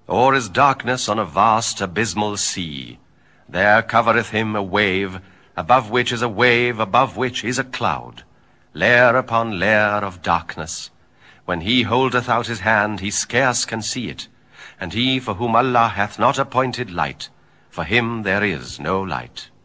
or as darkness on a vast abysmal sea. There covereth him a wave, above which is a wave, above which is a cloud, layer upon layer of darkness. When he holdeth out his hand, he scarce can see it, and he for whom Allah hath not appointed light, for him there is no light.